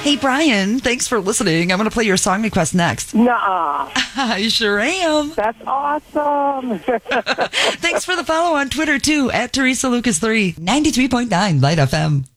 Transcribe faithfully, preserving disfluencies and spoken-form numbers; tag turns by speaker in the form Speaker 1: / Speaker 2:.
Speaker 1: Hey, Brian, thanks for listening. I'm going to play your song request next.
Speaker 2: Nuh-uh.
Speaker 1: I sure am.
Speaker 2: That's awesome.
Speaker 1: Thanks for the follow on Twitter, too, at Teresa Lucas three, ninety-three point nine Light F M.